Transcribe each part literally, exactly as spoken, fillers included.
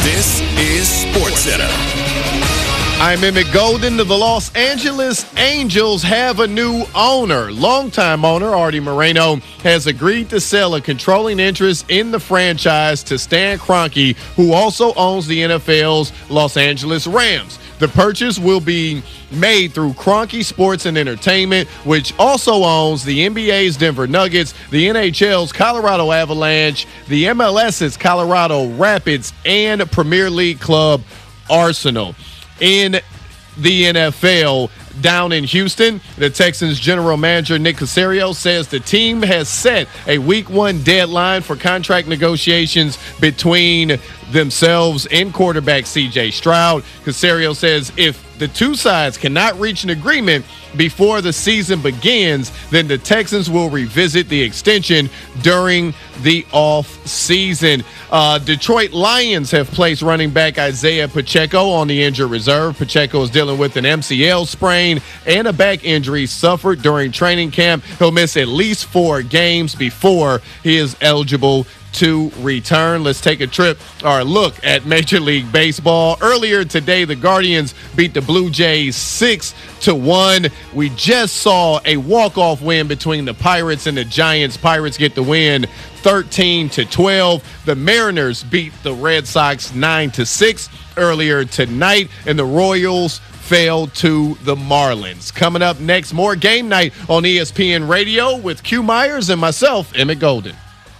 This is SportsCenter. I'm Emmett Golden. The Los Angeles Angels have a new owner. Longtime owner Artie Moreno has agreed to sell a controlling interest in the franchise to Stan Kroenke, who also owns the N F L's Los Angeles Rams. The purchase will be made through Kroenke Sports and Entertainment, which also owns the N B A's Denver Nuggets, the N H L's Colorado Avalanche, the M L S's Colorado Rapids, and Premier League club Arsenal. In the N F L, down in Houston, the Texans general manager Nick Caserio says the team has set a week one deadline for contract negotiations between themselves and quarterback C J Stroud. Caserio says if the two sides cannot reach an agreement before the season begins, then the Texans will revisit the extension during the off season. Uh, Detroit Lions have placed running back Isaiah Pacheco on the injured reserve. Pacheco is dealing with an M C L sprain and a back injury suffered during training camp. He'll miss at least four games before he is eligible to return. Let's take a trip or a look at Major League Baseball. Earlier today, the Guardians beat the Blue Jays six to one. We just saw a walk-off win between the Pirates and the Giants. Pirates get the win thirteen to twelve. The Mariners beat the Red Sox nine to six earlier tonight, and the Royals fell to the Marlins. Coming up next, more Game Night on E S P N Radio with Q Myers and myself, Emmett Golden.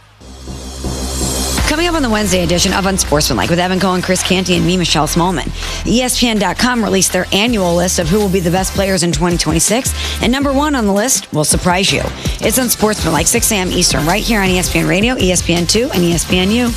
Coming up on the Wednesday edition of Unsportsmanlike with Evan Cohen, Chris Canty, and me, Michelle Smallman. E S P N dot com released their annual list of who will be the best players in twenty twenty-six, and number one on the list will surprise you. It's Unsportsmanlike, six a.m. Eastern, right here on E S P N Radio, E S P N two, and E S P N U.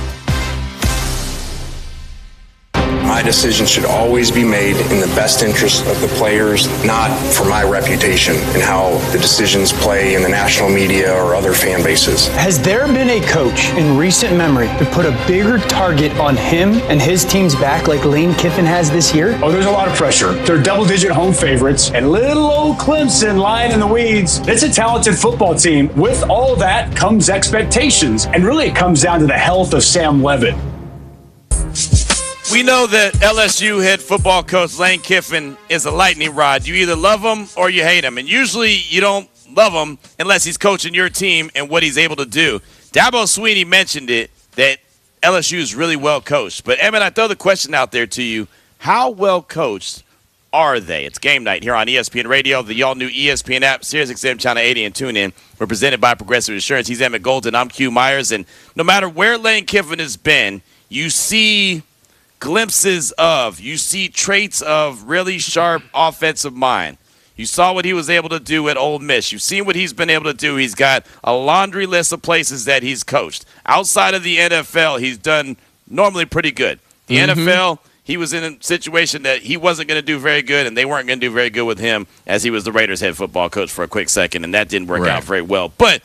My decision should always be made in the best interest of the players, not for my reputation and how the decisions play in the national media or other fan bases. Has there been a coach in recent memory to put a bigger target on him and his team's back like Lane Kiffin has this year? Oh, there's a lot of pressure. They're double-digit home favorites, and little old Clemson lying in the weeds. It's a talented football team. With all that comes expectations, and really it comes down to the health of Sam Leavitt. We know that L S U head football coach Lane Kiffin is a lightning rod. You either love him or you hate him. And usually you don't love him unless he's coaching your team and what he's able to do. Dabo Swinney mentioned it, that L S U is really well coached. But, Emmett, I throw the question out there to you. How well coached are they? It's Game Night here on E S P N Radio, the all-new E S P N app, SiriusXM Channel eighty, and TuneIn. We're presented by Progressive Insurance. He's Emmett Golden. I'm Q Myers. And no matter where Lane Kiffin has been, you see – glimpses of, you see traits of really sharp offensive mind. You saw what he was able to do at Ole Miss. You've seen what he's been able to do. He's got a laundry list of places that he's coached. Outside of the N F L, he's done normally pretty good. The mm-hmm. N F L, he was in a situation that he wasn't going to do very good, and they weren't going to do very good with him as he was the Raiders head football coach for a quick second, and that didn't work right. out very well. But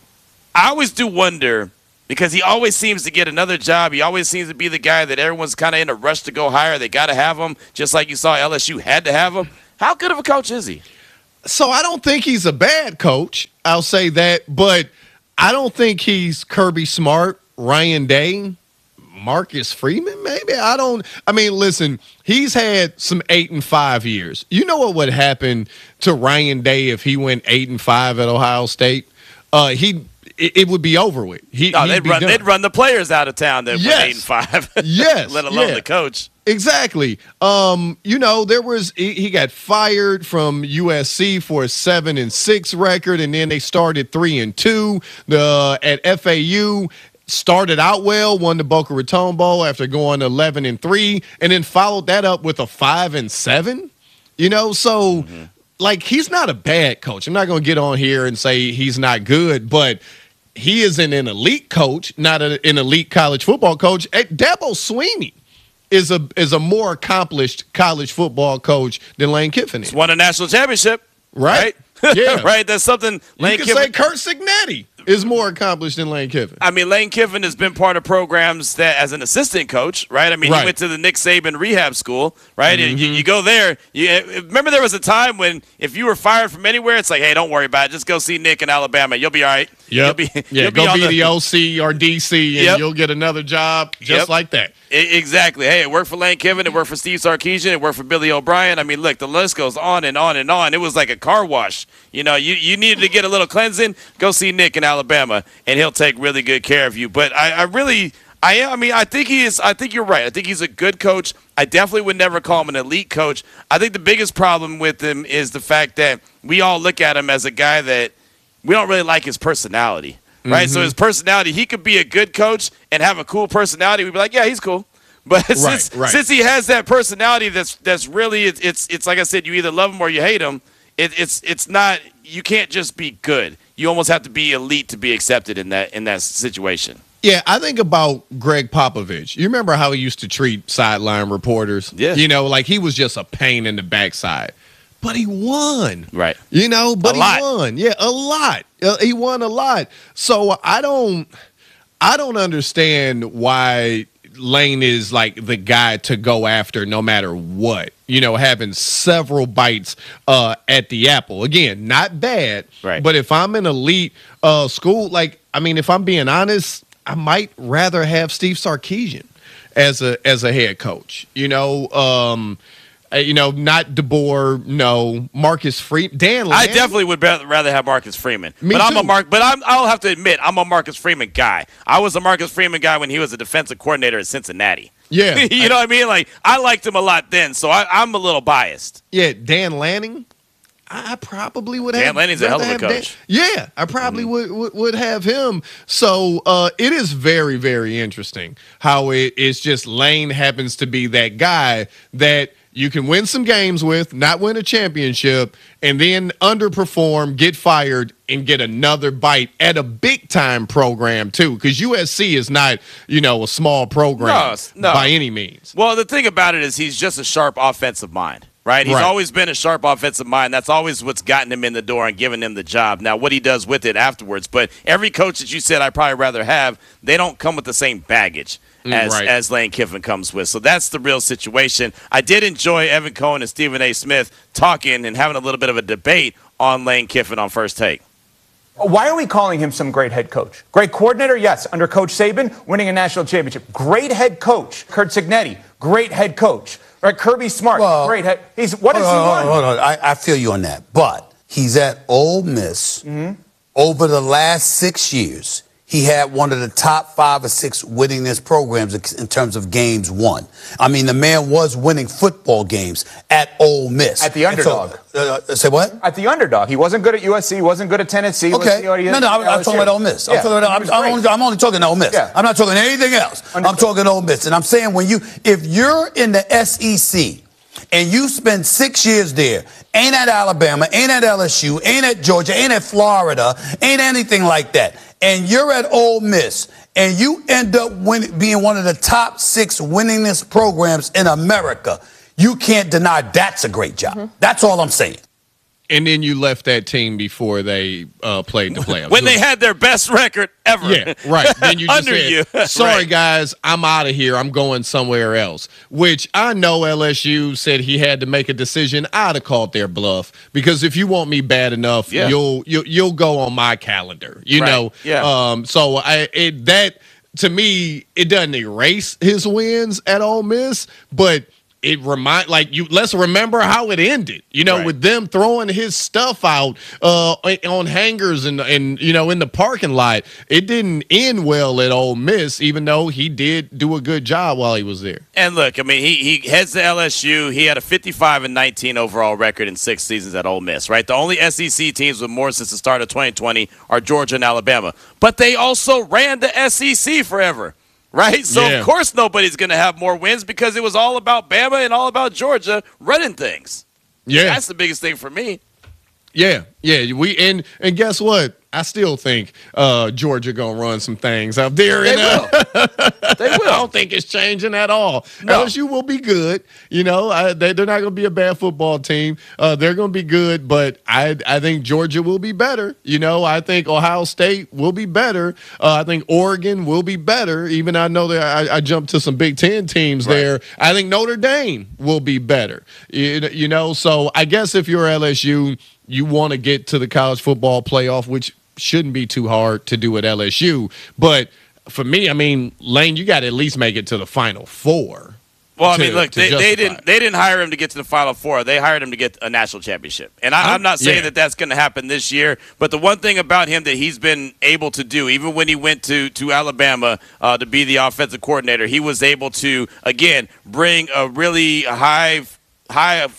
I always do wonder, because he always seems to get another job. He always seems to be the guy that everyone's kind of in a rush to go hire. They got to have him, just like you saw L S U had to have him. How good of a coach is he? So I don't think he's a bad coach. I'll say that. But I don't think he's Kirby Smart, Ryan Day, Marcus Freeman, maybe. I don't. I mean, listen, he's had some eight and five years. You know what would happen to Ryan Day if he went eight and five at Ohio State? Uh, he. It, it would be over with. He, no, they'd run, they'd run the players out of town that yes. went eight and five. Yes, let alone yeah. the coach. Exactly. Um, you know, there was he, he got fired from U S C for a seven and six record, and then they started three and two. The at F A U started out well, won the Boca Raton Bowl after going eleven and three, and then followed that up with a five and seven. You know, so. Mm-hmm. Like, he's not a bad coach. I'm not going to get on here and say he's not good, but he isn't an elite coach, not a, an elite college football coach. Dabo Swinney is a is a more accomplished college football coach than Lane Kiffin is. He's won a national championship. Right? right? Yeah. Right? That's something Lane you can Kiffin. say Kurt Signetti. is more accomplished than Lane Kiffin. I mean, Lane Kiffin has been part of programs that, as an assistant coach, right? I mean, right. he went to the Nick Saban rehab school, right? Mm-hmm. And you, you go there. You remember there was a time when if you were fired from anywhere, it's like, hey, don't worry about it. Just go see Nick in Alabama. You'll be all right. Yep. You'll be, yeah, you'll go be, be the, the O C or D C, and yep. you'll get another job just yep. like that. I, exactly. Hey, it worked for Lane Kiffin. It worked for Steve Sarkisian. It worked for Billy O'Brien. I mean, look, the list goes on and on and on. It was like a car wash. You know, you, you needed to get a little cleansing. Go see Nick in Alabama, and he'll take really good care of you. But I, I really, I, I mean, I think he is. I think you're right. I think he's a good coach. I definitely would never call him an elite coach. I think the biggest problem with him is the fact that we all look at him as a guy that we don't really like his personality. Right, mm-hmm. So his personality, he could be a good coach and have a cool personality. We'd be like, yeah, he's cool. But right, since right. since he has that personality, that's that's really it's it's, it's like I said, you either love him or you hate him. It, it's it's not you can't just be good. You almost have to be elite to be accepted in that in that situation. Yeah, I think about Greg Popovich. You remember how he used to treat sideline reporters? Yeah, you know, like he was just a pain in the backside. But he won. Right. You know, but a he lot. won. Yeah, a lot. Uh, he won a lot. So I don't I don't understand why Lane is like the guy to go after no matter what. You know, having several bites uh, at the apple. Again, not bad. Right. But if I'm in elite uh, school, like, I mean, if I'm being honest, I might rather have Steve Sarkisian as a as a head coach. You know, um You know, not DeBoer, no. Marcus Freeman, Dan Lanning. I definitely would rather have Marcus Freeman. Me but I'm too. a Mark. But I'm, I'll have to admit, I'm a Marcus Freeman guy. I was a Marcus Freeman guy when he was a defensive coordinator at Cincinnati. Yeah, you know what I mean. Like I liked him a lot then, so I, I'm a little biased. Yeah, Dan Lanning. I probably would have. Dan Lanning's a hell of a coach. Dan. Yeah, I probably mm-hmm. would, would would have him. So uh, it is very, very interesting how it is just Lane happens to be that guy that you can win some games with, not win a championship, and then underperform, get fired, and get another bite at a big-time program, too. Because U S C is not, you know, a small program no, no. by any means. Well, the thing about it is he's just a sharp offensive mind. Right? He's right. always been a sharp offensive mind. That's always what's gotten him in the door and given him the job. Now, what he does with it afterwards. But every coach that you said I'd probably rather have, they don't come with the same baggage as, right. as Lane Kiffin comes with. So that's the real situation. I did enjoy Evan Cohen and Stephen A. Smith talking and having a little bit of a debate on Lane Kiffin on First Take. Why are we calling him some great head coach? Great coordinator, yes. Under Coach Saban, winning a national championship. Great head coach. Curt Cignetti, great head coach. Right, Kirby Smart, well, great head. He's what does he on, want? Hold on, I, I feel you on that. But he's at Ole Miss. Mm-hmm. Over the last six years, he had one of the top five or six winningest programs in terms of games won. I mean, the man was winning football games at Ole Miss. At the underdog. So, uh, say what? At the underdog. He wasn't good at U S C. He wasn't good at Tennessee. Okay. No, no, I'm, I'm talking about Ole Miss. I'm, Yeah. talking about, I'm, I'm, only, I'm only talking Ole Miss. Yeah. I'm not talking anything else. Understood. I'm talking Ole Miss. And I'm saying when you, if you're in the S E C, and you spend six years there, ain't at Alabama, ain't at L S U, ain't at Georgia, ain't at Florida, ain't anything like that, and you're at Ole Miss, and you end up win- being one of the top six winningest programs in America, you can't deny that's a great job. Mm-hmm. That's all I'm saying. And then you left that team before they uh, played the playoffs. When they had their best record ever. Yeah, right. Then you just Under said, you. sorry, Right. guys, I'm out of here. I'm going somewhere else. Which I know L S U said he had to make a decision. I'd have called their bluff. Because if you want me bad enough, Yeah. you'll, you'll you'll go on my calendar. You Right. know? Yeah. Um, so I it that, to me, it doesn't erase his wins at Ole Miss, but it remind like you. Let's remember how it ended. You know, Right. with them throwing his stuff out uh, on hangers and and you know in the parking lot. It didn't end well at Ole Miss, even though he did do a good job while he was there. And look, I mean, he he heads to L S U. He had a fifty-five and nineteen overall record in six seasons at Ole Miss. Right, the only S E C teams with more since the start of twenty twenty are Georgia and Alabama. But they also ran the S E C forever. Right? So, Yeah. of course, nobody's going to have more wins because it was all about Bama and all about Georgia running things. Yeah, That's the biggest thing for me. yeah, yeah. We and and guess what? I still think uh, Georgia gonna run some things out there. They and, will. Uh, They will. I don't think it's changing at all. No. L S U will be good. You know, I, they, they're not going to be a bad football team. Uh, they're going to be good, but I I think Georgia will be better. You know, I think Ohio State will be better. Uh, I think Oregon will be better. Even I know that I, I jumped to some Big Ten teams Right. there. I think Notre Dame will be better. You, you know, so I guess if you're L S U, you want to get to the college football playoff, which shouldn't be too hard to do at L S U. But for me, I mean, Lane, you got to at least make it to the Final Four. Well, I to- mean, look, to they, they justify didn't it. they didn't hire him to get to the Final Four. They hired him to get a national championship. And I, I'm not saying yeah. that that's going to happen this year, but the one thing about him that he's been able to do, even when he went to, to Alabama uh, to be the offensive coordinator, he was able to, again, bring a really high high uh,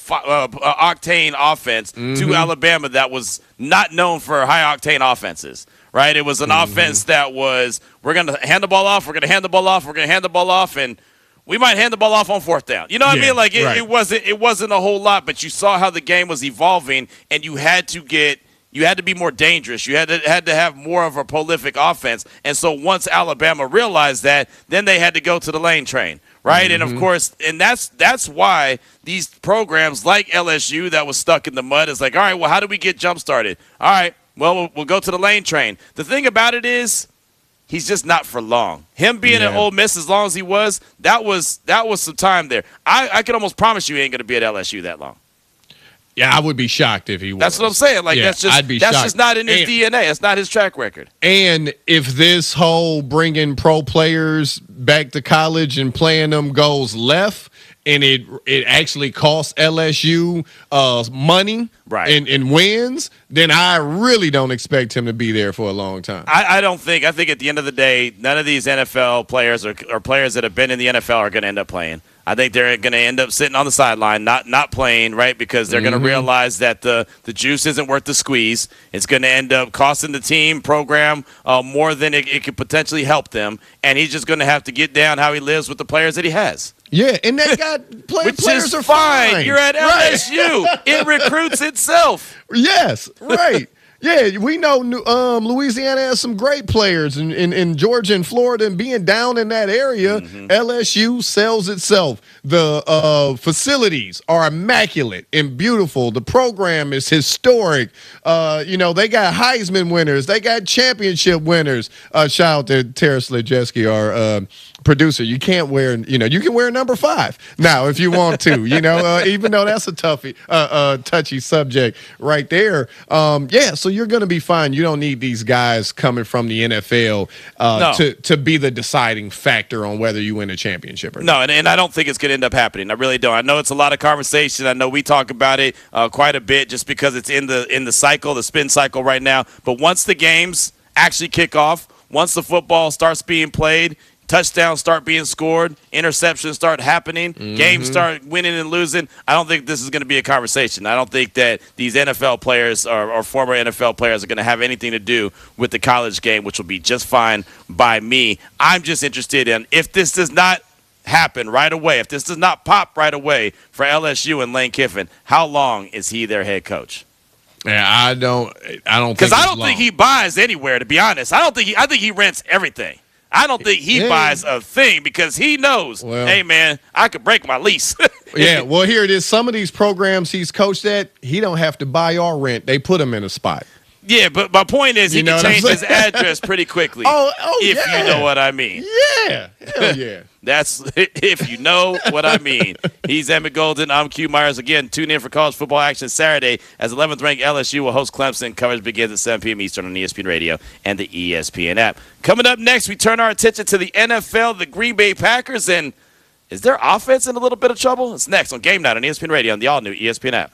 octane offense Mm-hmm. to Alabama that was not known for high octane offenses. Right, it was an Mm-hmm. offense that was we're going to hand the ball off, we're going to hand the ball off, we're going to hand the ball off, and we might hand the ball off on fourth down. You know what I Yeah, mean? Like it, right. it wasn't it wasn't a whole lot, but you saw how the game was evolving, and you had to get you had to be more dangerous. You had to had to have more of a prolific offense. And so once Alabama realized that, then they had to go to the lane train. Right, Mm-hmm. and of course, and that's that's why these programs like L S U that was stuck in the mud is like, all right, well, how do we get jump started? All right, well, we'll, we'll go to the lane train. The thing about it is, he's just not for long. Him being Yeah. at Ole Miss as long as he was, that was that was some time there. I, I can almost promise you he ain't going to be at L S U that long. Yeah, I would be shocked if he was. That's what I'm saying. Like Yeah, that's just I'd be that's shocked. just not in his And- D N A. That's not his track record. And if this whole bringing pro players back to college and playing them goes left, and it it actually costs L S U uh, money Right. and, and wins, then I really don't expect him to be there for a long time. I, I don't think. I think at the end of the day, none of these N F L players or, or players that have been in the N F L are going to end up playing. I think they're going to end up sitting on the sideline, not not playing, right? Because they're Mm-hmm. going to realize that the, the juice isn't worth the squeeze. It's going to end up costing the team program uh, more than it, it could potentially help them. And he's just going to have to get down how he lives with the players that he has. Yeah, and they got play, Which players is are fine. fine. You're at L S U. It recruits itself. Yes, right. Yeah, we know um, Louisiana has some great players in, in, in Georgia and Florida, and being down in that area, Mm-hmm. L S U sells itself. The uh, facilities are immaculate and beautiful. The program is historic. Uh, you know, they got Heisman winners. They got championship winners. Uh, shout out to Tara Slajewski, our uh, producer. You can't wear, you know, you can wear number five now if you want to, you know, uh, even though that's a toughie, uh, uh, touchy subject right there. Um, yeah, so you're going to be fine. You don't need these guys coming from the N F L uh, No. to, to be the deciding factor on whether you win a championship or not. No, and, and I don't think it's going to end up happening. I really don't. I know it's a lot of conversation. I know we talk about it uh, quite a bit just because it's in the in the cycle, the spin cycle right now. But once the games actually kick off, once the football starts being played, touchdowns start being scored, interceptions start happening, Mm-hmm. games start winning and losing, I don't think this is going to be a conversation. I don't think that these N F L players or, or former N F L players are going to have anything to do with the college game, which will be just fine by me. I'm just interested in if this does not happen right away, if this does not pop right away for L S U and Lane Kiffin, how long is he their head coach? Yeah, I don't. I don't Because think I it's don't think long. he buys anywhere. To be honest, I don't think he. I think he rents everything. I don't think he Yeah. buys a thing because he knows. Well- hey man, I could break my lease. Yeah, well, here it is. Some of these programs he's coached at, he don't have to buy or rent. They put him in a spot. Yeah, but my point is he You know can what I'm change his saying? address pretty quickly. Oh, oh, if yeah. you know what I mean. Yeah, hell yeah. That's if you know what I mean. He's Emmett Golden. I'm Q Myers. Again, tune in for college football action Saturday as eleventh ranked L S U will host Clemson. Coverage begins at seven p.m. Eastern on E S P N Radio and the E S P N app. Coming up next, we turn our attention to the N F L, the Green Bay Packers, and is their offense in a little bit of trouble? It's next on Game Night on E S P N Radio and the all-new E S P N app.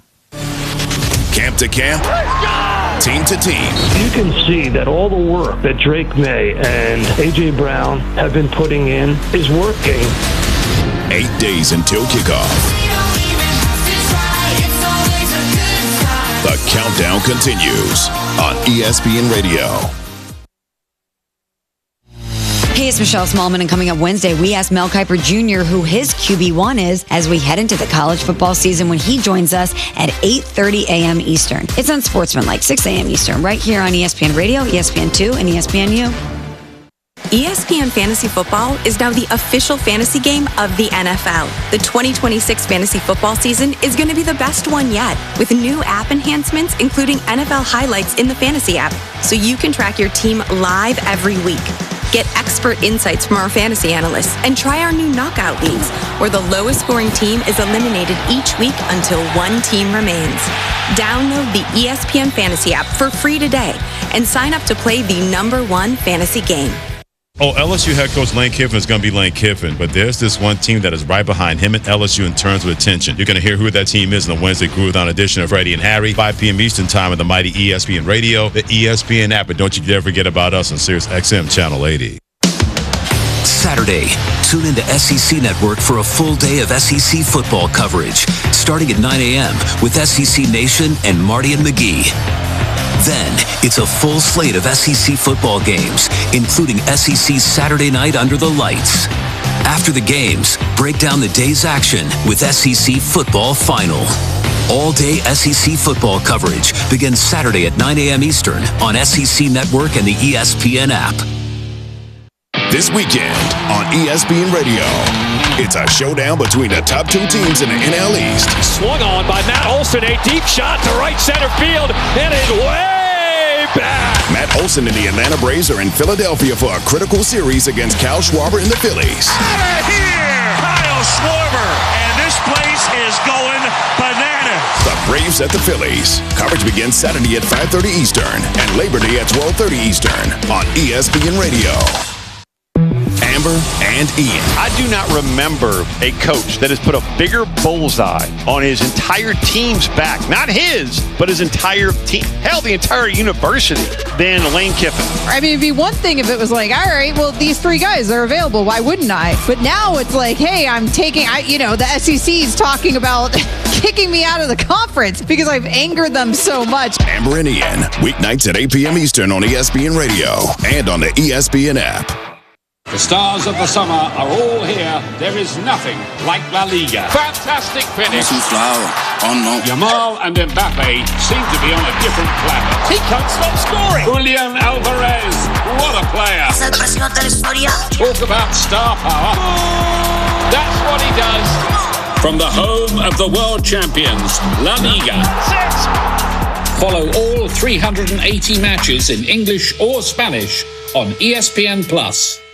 Camp to camp, team to team. You can see that all the work that Drake May and A J. Brown have been putting in is working. Eight days until kickoff. The countdown continues on E S P N Radio. Hey, it's Michelle Smallman, and coming up Wednesday, we asked Mel Kiper Junior who his Q B one is as we head into the college football season when he joins us at eight thirty a.m. Eastern. It's on Sportsmanlike, six a.m. Eastern, right here on E S P N Radio, E S P N two, and E S P N U. E S P N Fantasy Football is now the official fantasy game of the N F L. The twenty twenty-six fantasy football season is going to be the best one yet, with new app enhancements including N F L highlights in the fantasy app, so you can track your team live every week. Get expert insights from our fantasy analysts and try our new knockout leagues, where the lowest scoring team is eliminated each week until one team remains. Download the E S P N Fantasy app for free today and sign up to play the number one fantasy game. Oh, L S U head coach Lane Kiffin is going to be Lane Kiffin, but there's this one team that is right behind him and L S U in terms of attention. You're going to hear who that team is in the Wednesday Groove-Down edition of Freddie and Harry, five p.m. Eastern time on the mighty E S P N Radio, the E S P N app, and don't you dare forget about us on Sirius X M Channel eighty. Saturday, tune into S E C Network for a full day of S E C football coverage, starting at nine a.m. with S E C Nation and Marty and McGee. Then, it's a full slate of S E C football games, including S E C Saturday Night Under the Lights. After the games, break down the day's action with S E C Football Final. All-day S E C football coverage begins Saturday at nine a.m. Eastern on S E C Network and the E S P N app. This weekend on E S P N Radio, it's a showdown between the top two teams in the N L East. Swung on by Matt Olson, a deep shot to right center field, and it's way back. Matt Olson and the Atlanta Braves are in Philadelphia for a critical series against Kyle Schwarber and the Phillies. Out of here, Kyle Schwarber, and this place is going bananas. The Braves at the Phillies. Coverage begins Saturday at five thirty Eastern and Labor Day at twelve thirty Eastern on E S P N Radio. Amber and Ian. I do not remember a coach that has put a bigger bullseye on his entire team's back, not his, but his entire team, hell, the entire university, than Lane Kiffin. I mean, it'd be one thing if it was like, all right, well, these three guys are available. Why wouldn't I? But now it's like, hey, I'm taking, I, you know, the S E C is talking about kicking me out of the conference because I've angered them so much. Amber and Ian, weeknights at eight p.m. Eastern on E S P N Radio and on the E S P N app. The stars of the summer are all here. There is nothing like La Liga. Fantastic finish. Oh no. Yamal and Mbappe seem to be on a different planet. He can't stop scoring. Julian Alvarez, what a player. Talk about star power. That's what he does. From the home of the world champions, La Liga. Follow all three hundred eighty matches in English or Spanish on E S P N Plus.